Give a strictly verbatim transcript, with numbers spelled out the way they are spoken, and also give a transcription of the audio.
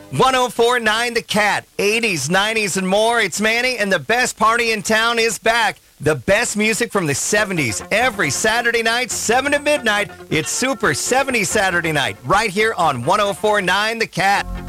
one oh four point nine The Cat, eighties, nineties, and more. It's Manny, and the best party in town is back. The best music from the seventies. Every Saturday night, seven to midnight. It's Super seventies Saturday Night, right here on one oh four point nine The Cat.